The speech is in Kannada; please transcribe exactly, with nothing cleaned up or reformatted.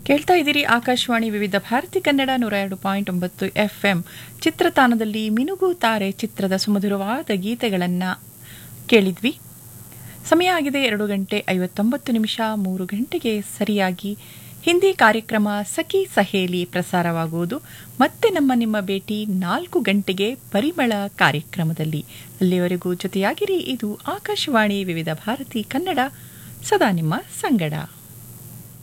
ಕೇಳ್ತಾ ಇದ್ದೀರಿ ಆಕಾಶವಾಣಿ ವಿವಿಧ ಭಾರತಿ ಕನ್ನಡ ನೂರ ಎರಡು ಪಾಯಿಂಟ್ ಒಂಬತ್ತು ಎಫ್ ಎಂ. ಚಿತ್ರತಾಣದಲ್ಲಿ ಮಿನುಗು ತಾರೆ ಚಿತ್ರದ ಸುಮಧುರವಾದ ಗೀತೆಗಳನ್ನು ಕೇಳಿದ್ವಿ. ಸಮಯ ಆಗಿದೆ ಎರಡು ಗಂಟೆ ಐವತ್ತೊಂಬತ್ತು ನಿಮಿಷ. ಮೂರು ಗಂಟೆಗೆ ಸರಿಯಾಗಿ ಹಿಂದಿ ಕಾರ್ಯಕ್ರಮ ಸಖಿ ಸಹೇಲಿ ಪ್ರಸಾರವಾಗುವುದು. ಮತ್ತೆ ನಮ್ಮ ನಿಮ್ಮ ಭೇಟಿ ನಾಲ್ಕು ಗಂಟೆಗೆ ಪರಿಮಳ ಕಾರ್ಯಕ್ರಮದಲ್ಲಿ. ಅಲ್ಲಿಯವರೆಗೂ ಜೊತೆಯಾಗಿರಿ. ಇದು ಆಕಾಶವಾಣಿ ವಿವಿಧ ಭಾರತಿ ಕನ್ನಡ, ಸದಾ ನಿಮ್ಮ ಸಂಗಡ.